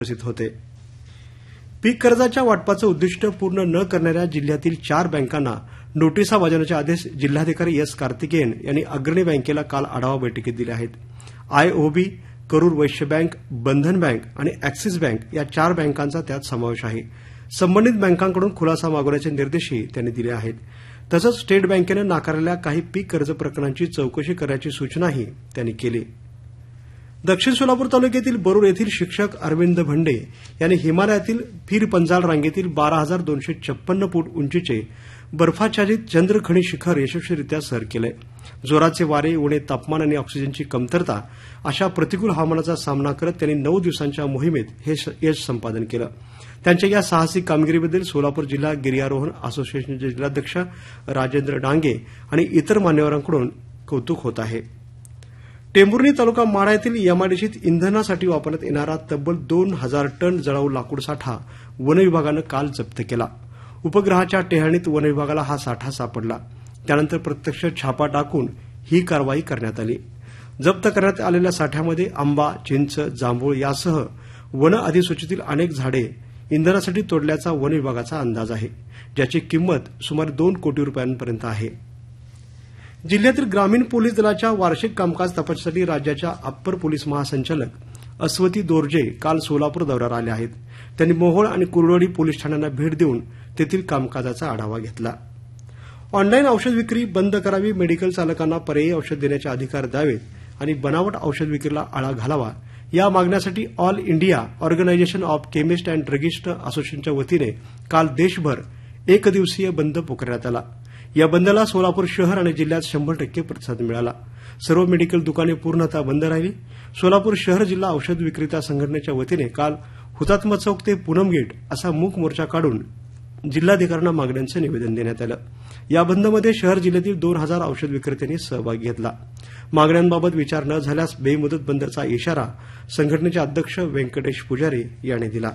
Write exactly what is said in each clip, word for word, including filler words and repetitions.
विकसित होते। पीक कर्जाच्या वाटपाचं उद्दिष्ट पूर्ण न करणाऱ्या जिल्ह्यातील चार बँकांना नोटिसा बजावण्याचे आदेश जिल्हाधिकारी एस कार्तिकेयन यांनी अग्रणी बँकेला काल आढावा बैठकीत दिले आहेत। आयओबी, करूर वैश्य बँक, बंधन बँक आणि ऍक्सिस बँक या चार बँकांचा त्यात समावेश आहे। संबंधित बँकांकडून खुलासा मागवण्याचे निर्देशही त्यांनी दिले आहेत। तसंच स्टेट बँकेनं नाकारलेल्या काही पीक कर्ज प्रकरणांची चौकशी करण्याची सूचनाही त्यांनी केली। दक्षिण सोलापूर तालुक्यातील बरूर येथील शिक्षक अरविंद भंडे यांनी हिमालयातील पीर पंजाल रांगेतील बारा हजार दोनशे छप्पन्न फूट उंचीचे बर्फाच्छादित चंद्रखणी शिखर यशस्वीरित्या सर केलंय। जोराचे वारे, उणे तापमान आणि ऑक्सिजनची कमतरता अशा प्रतिकूल हवामानाचा सामना करत त्यांनी नऊ दिवसांच्या मोहिमेत हे यश संपादन केलं। त्यांच्या या साहसी कामगिरीबद्दल सोलापूर जिल्हा गिर्यारोहण असोसिएशनचे जिल्हाध्यक्ष राजेंद्र डांगे आणि इतर मान्यवरांकडून कौतुक होत आहे। टेंभुर्णी तालुका माढा येथील एमआयडीसीत इंधनासाठी वापरण्यात येणारा तब्बल दोन हजार टन जळाऊ लाकूड साठा वनविभागानं काल जप्त केला। उपग्रहाच्या टेहळणीत वनविभागाला हा साठा सापडला। त्यानंतर प्रत्यक्ष छापा टाकून ही कारवाई करण्यात आली। जप्त करण्यात आलेल्या साठ्यामध्ये आंबा, चिंच, जांभूळ यासह वन अधिसूचितील अनेक झाडे इंधनासाठी तोडल्याचा वनविभागाचा अंदाज आहे, ज्याची किंमत सुमारे दोन कोटी रुपयांपर्यंत आहे। जिल्ह्यातील ग्रामीण पोलीस दलाच्या वार्षिक कामकाज तपासणीसाठी राज्याच्या अप्पर पोलीस महासंचालक अस्वती दोर्जे काल सोलापूर दौऱ्यावर आले आहेत। त्यांनी मोहोळ आणि कुर्डवाडी पोलीस ठाण्यांना भेट देऊन तेथील कामकाजाचा आढावा घेतला। ऑनलाईन औषध विक्री बंद करावी, मेडिकल चालकांना पर्यायी औषध देण्याचे अधिकार द्यावेत आणि बनावट औषध विक्रीला आळा घालावा या मागण्यासाठी all India organisation of chemist and druggist असोसिएशनच्या वतीने काल देशभर एक दिवसीय बंद पुकारण्यात आला। या बंदला सोलापूर शहर आणि जिल्ह्यात शंभर टक्के प्रतिसाद मिळाला। सर्व मेडिकल दुकाने पूर्णतः बंद राहिली। सोलापूर शहर जिल्हा औषध विक्रेता संघटनेच्या वतीने काल हुतात्मा चौक ते पूनम गेट असा मूक मोर्चा काढून जिल्हाधिकाऱ्यांना मागण्यांचं निवेदन देण्यात आलं। या बंदमध्ये शहर जिल्ह्यातील दोन हजार औषध विक्रेत्यांनी सहभाग घेतला। मागण्यांबाबत विचार न झाल्यास बेमुदत बंदचा इशारा संघटनेचे अध्यक्ष व्यंकटेश पुजारी यांनी दिला।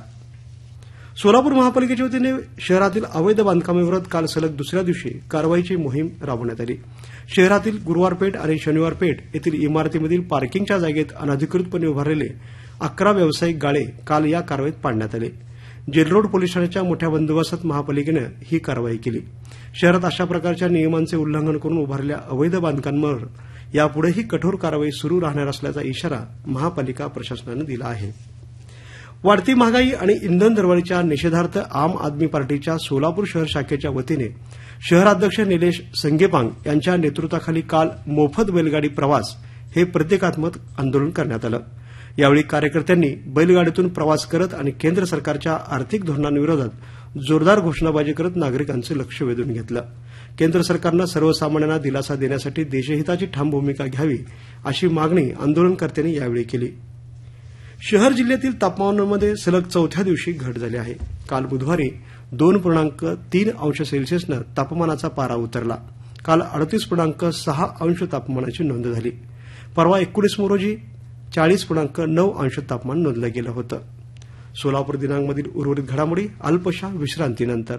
सोलापूर महापालिकेच्या वतीने शहरातील अवैध बांधकामाविरोधात काल सलग दुसऱ्या दिवशी कारवाईची मोहीम राबवण्यात आली। शहरातील गुरुवारपेठ आणि शनिवारपेठ येथील इमारतीमधील पार्किंगच्या जागेत अनधिकृतपणे उभारलेले अकरा व्यावसायिक गाळे काल या कारवाईत पाडण्यात आले। जेलरोड पोलीस ठाण्याच्या मोठ्या बंदोबस्तात महापालिकेनं ही कारवाई केली। शहरात अशा प्रकारच्या नियमांचे उल्लंघन करून उभारलेल्या अवैध बांधकामांवर यापुढेही कठोर कारवाई सुरू राहणार असल्याचा इशारा महापालिका प्रशासनानं दिला आहे। वाढती महागाई आणि इंधन दरवाढीच्या निषेधार्थ आम आदमी पार्टीच्या सोलापूर शहर शाखेच्या वतीने शहराध्यक्ष निलेश संगेपांग यांच्या नेतृत्वाखाली काल मोफत बैलगाडी प्रवास हे प्रतिकात्मक आंदोलन करण्यात आलं। यावेळी कार्यकर्त्यांनी बैलगाडीतून प्रवास करत आणि केंद्र सरकारच्या आर्थिक धोरणांविरोधात जोरदार घोषणाबाजी करत नागरिकांचं लक्ष वेधून घेतलं। केंद्र सरकारनं सर्वसामान्यांना दिलासा देण्यासाठी देशहिताची ठाम भूमिका घ्यावी अशी मागणी आंदोलनकर्त्यांनी यावेळी केली। शहर जिल्ह्यातील तापमानामध्ये सलग चौथ्या दिवशी घट झाली आहे। काल बुधवारी दोन पूर्णांक तीन अंश सेल्सिअसनं तापमानाचा पारा उतरला। काल अडतीस पूर्णांक सहा अंश तापमानाची नोंद झाली। परवा एकोणीस रोजी चाळीस पूर्णांक नऊ अंश तापमान नोंदलं गेलं होतं। सोलापूर दिनांकमधील उर्वरित घडामोडी अल्पशा विश्रांतीनंतर।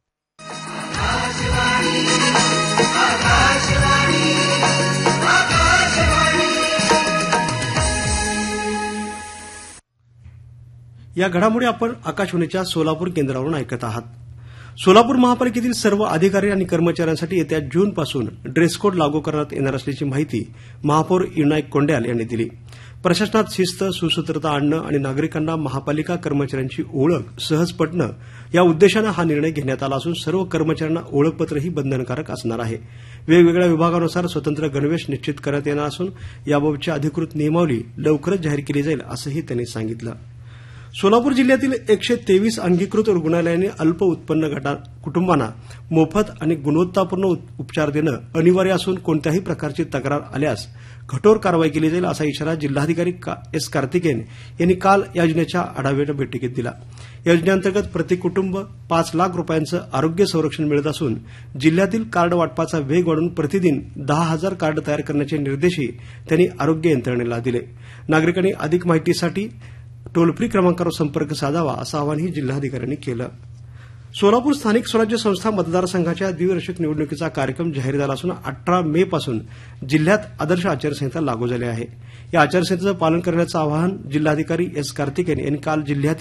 या घडामोडी आपण आकाशवाणीच्या सोलापूर केंद्रावरून ऐकत आहात। सोलापूर महापालिकेतील सर्व अधिकारी आणि कर्मचाऱ्यांसाठी येत्या जूनपासून ड्रेस कोड लागू करण्यात येणार असल्याची माहिती महापौर विनायक कोंड्याल यांनी दिली। प्रशासनात शिस्त, सुसूत्रता आणणं आणि नागरिकांना महापालिका कर्मचाऱ्यांची ओळख सहज पटणं या उद्देशानं हा निर्णय घेण्यात आला असून सर्व कर्मचाऱ्यांना ओळखपत्रही बंधनकारक असणार आहे। वेगवेगळ्या विभागानुसार स्वतंत्र गणवेश निश्चित करण्यात येणार असून याबाबतची अधिकृत नियमावली लवकरच जाहीर केली जाईल असंही त्यांनी सांगितलं। सोलापूर जिल्ह्यातील एकशे तेवीस अंगीकृत रुग्णालयांनी अल्प उत्पन्न गटा कुटुंबांना मोफत आणि गुणवत्तापूर्ण उपचार देणं अनिवार्य असून कोणत्याही प्रकारची तक्रार आल्यास कठोर कारवाई केली जाईल असा इशारा जिल्हाधिकारी एस कार्तिकेयन यांनी काल या योजनेच्या आढावा बैठकीत दिला। या योजनेअंतर्गत प्रति कुटुंब पाच लाख रुपयांचं आरोग्य संरक्षण मिळत असून जिल्ह्यातील कार्ड वाटपाचा वेग वाढवून प्रतिदिन दहा हजार कार्ड तयार करण्याचे निर्देशही त्यांनी आरोग्य यंत्रणेला दिले। नागरिकांनी अधिक माहितीसाठी टोल फ्री क्रमांकावर संपर्क साधावा असं आवाहनही जिल्हाधिकाऱ्यांनी केलं। सोलापूर स्थानिक स्वराज्य संस्था मतदारसंघाच्या द्विवार्षिक निवडणुकीचा कार्यक्रम जाहीर झाला असून अठरा मे पासून जिल्ह्यात आदर्श आचारसंहिता लागू झाली आहे. या आचारसंहितेचं पालन करण्याचं आवाहन जिल्हाधिकारी एस कार्तिकेयन यांनी काल जिल्ह्यातील